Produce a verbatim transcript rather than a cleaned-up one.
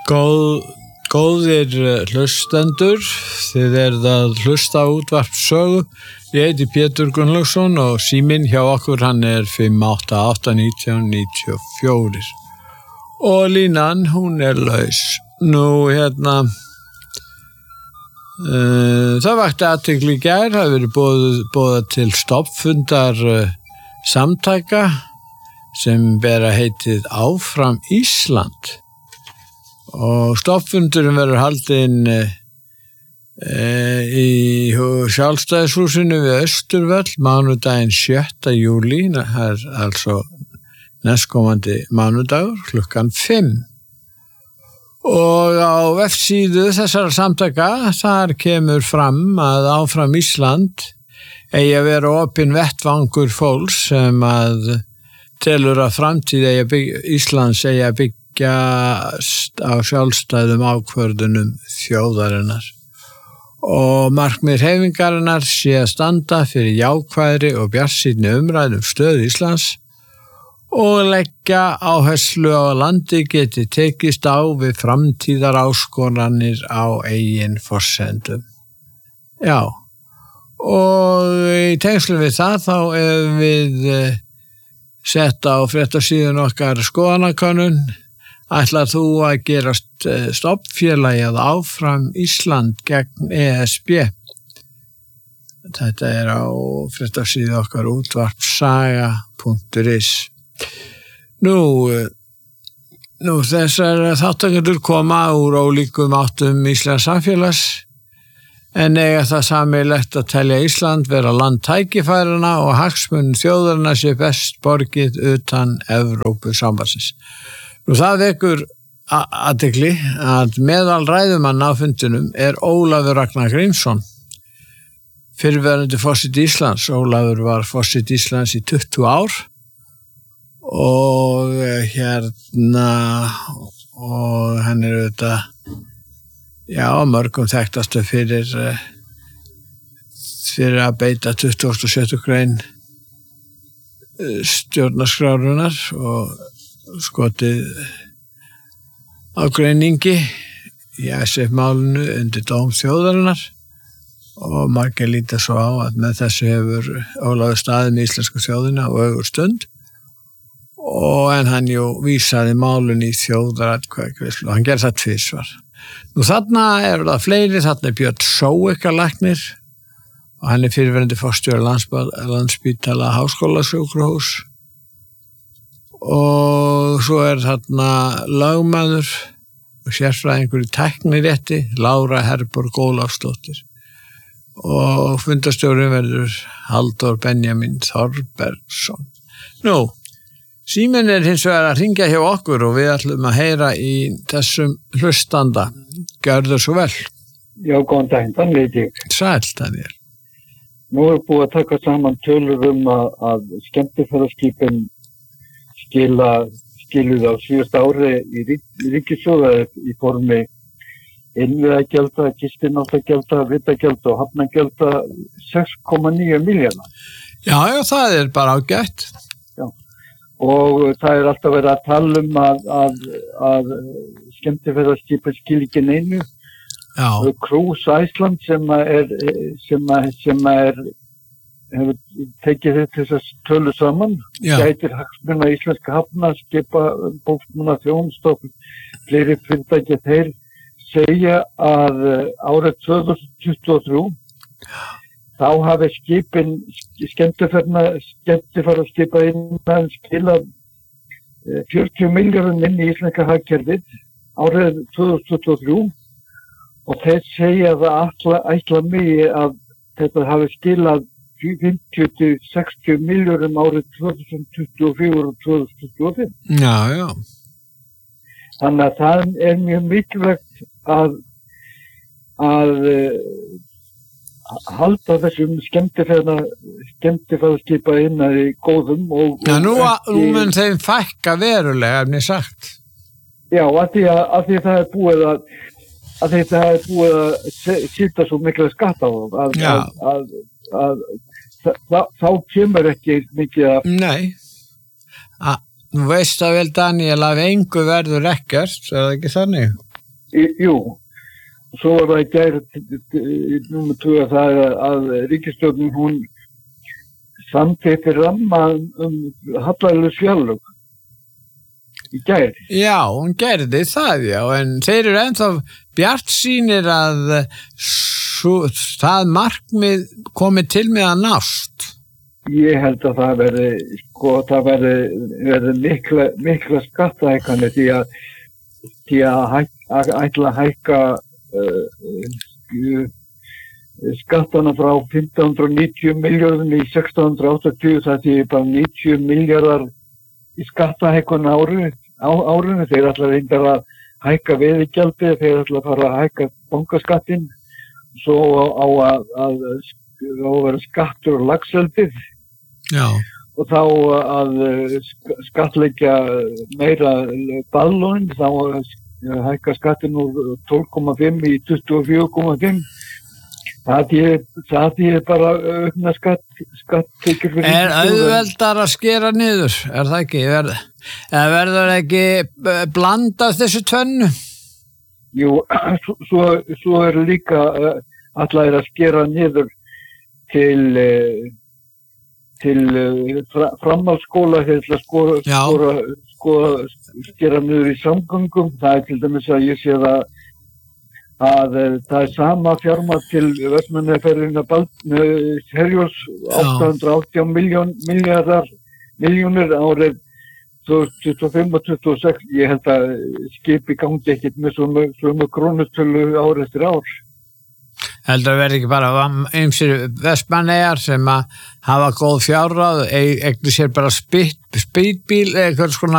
Góð, góðir hlustendur, þið eruð að hlusta á útvarp sögu. Ég heiti Pétur Gunnlaugsson og síminn hjá okkur hann er fimm átta átta nítján níutíu og fjögur. Og línan, hún er laus. Nú, hérna, uh, það vakti athygli í gær, það hefur verið boðað, boðað til stoppfundar uh, samtaka sem bera heitið Áfram Ísland. Og stoppfundurinn verður haldinn uh, í sjálfstæðishúsinu við Austurvöll mánudaginn sjötta júlí, það er altså næstkomandi mánudagur klukkan fimm. Og á vefsíðu þessara samtaka þar kemur fram að Áfram Ísland eigi að vera opinn vettvangur fólks sem að telur að framtíð eigi að byggja, Íslands eigi að byggja á sjálfstæðum ákvörðunum þjóðarinnar. Og markmið hreyfingarinnar sé að standa fyrir jákvæðri og bjartsýnni umræðu um stöðu Íslands og leggja áherslu á að landi geti tekist á við framtíðar áskoranir á eigin forsendum. Já, og í tengslum við það þá hefur við sett á fréttasíðun okkar skoðanakönnun. Ætlar þú að gerast stoppfélagið Áfram Ísland gegn E S B? Þetta er á fréttasíðu okkar útvarpsaga punktur is. Nú, nú þessar þáttakendur koma úr ólíkum áttum íslensk samfélags en eiga það sameiginlegt að telja Ísland vera land tækifæranna og hagsmunum þjóðarinnar sé best borgið utan Evrópusambandsins. Nú það vekur athygli að meðal ræðumanna á fundinum er Ólafur Ragnar Grímsson, fyrrverandi forseti Íslands. Ólafur var forseti Íslands í tuttugu ár og hérna og hann er auðvitað já, mörgum þekktastu fyrir fyrir að beita tuttugasta og sjöttu grein stjórnarskrárinnar og skotið ágreiningi í I S F-málinu undir dóm þjóðarinnar og margir líta svo á að með þessu hefur Ólafur staðið með íslensku þjóðina og ögur stund og en hann jú vísaði málun í þjóðaratkvæðagreiðslu og hann gerði það tvisvar. Nú þarna eru það fleiri, þarna er Björn Sóeka læknir og hann er fyrrverandi forstjóri Landspítala háskólasjúkrahúss og svo er þarna lögmaður og sérfræðingur í tæknirétti Lára Herborg Ólafsdóttir og fundarstjórinn verður Halldór Benjamin Þorbergsson. Nú, síminn er hins vegar að hringja hjá okkur og við ætlum að heyra í þessum hlustanda. Gjörðu svo vel. Já, góðan daginn, þannig veit ég. Sæll, Daniel. Nú er búið að taka saman tölur um að, að skemmtiferðaskipin skila, skiluð á síðasta ári í, rík, í ríkissjóði í formi innviðagjalda, gistináttargjalda, vitagjalda og hafnagjalda sex komma níu milljarða. Já, já, það er bara ágætt. Já, og það er alltaf verið að tala um að, að, að skemmtiferðaskipin skil ekki neinu. Já. Cruise Iceland sem er, sem er, sem er hefur tekið þetta þessar tölu saman, gætir hagsmuna íslenska hafna, skipa, bóksmuna, þjónustofn, fleiri fyrirtæki þeir segja að árið tvö þúsund tuttugu og þrjú þá hafi skipin, skemmtiferðaskipa innan skilað fjörutíu milljörðum inn í íslenska hagkerfið árið tvö þúsund tuttugu og þrjú og þeir segja að ætla, ætla mig að þetta hafi skilað fimmtíu til sextíu milljörðum árið tvö þúsund tuttugu og fjögur og tvö þúsund tuttugu og fimm. Já, já. Þannig að það er mjög mikilvægt að að halda þessum skemmtiferða skemmtiferðaskipa innan í góðum og... Já, nú, nú mun þeim fækka verulega, ef niður sagt. Já, af því að, að því það er búið að að þetta er búið að sýta svo mikla skatt á að, að, að, að, að þá kemur ekki mikið að... Nei, að, þú veist að vel Daniel að engu verður ekkert, er það ekki þannig? Jú, svo var það gert númer tvö að það að ríkisstjórnin hún samþykkti ramma um hallærisleg fjárlög í gær. Já, hún gerði það, já, en þeir eru ennþá bjartsýnir að svo, það markmið komið til með að nást. Ég held að það verði, sko, það verði, verði mikla, mikla skattahækkanir því að, því að hæk, ætla að hækka uh, skattana frá fimmtán hundruð níutíu milljörðum í sextán hundruð áttatíu, það því bara níutíu milljarðar í skattahækkun árinu, á árinu, þeir ætla reyndar að hækka veiðigjaldið, þeir ætla að fara að hækka bankaskattinn, svo á að, að, að vera skattur og laxeldið. Já. Og þá að skattleggja meira baðlónin, þá að hækka skattinn úr tólf komma fimm í tuttugu og fjögur komma fimm. Það er bara aukna skatt, skatttekjur fyrir. Er auðveldar að skera niður, er það ekki? Verð, verður ekki blandast þessu tvennu? Jú, svo, svo er líka allar er að skera niður til, til framhaldsskóla, þeir ætla að skora, skora, skora, skera niður í samgöngum. Það er til dæmis að ég sé það að það er sama fjármagn til Vestmannaeyjaferjunnar Herjólfs átta hundruð og átján milljón, milljarðar milljónir árið tvö þúsund tuttugu og fimm og tuttugu og sex. Ég held að skipi gangi ekkert með svona, svona krónutölu ár eftir ár. Heldur að verði ekki bara ýmsir Vestmannaeyjar sem að hafa góð fjárráð, eignu sér bara spýtbíl eða eitthvað svona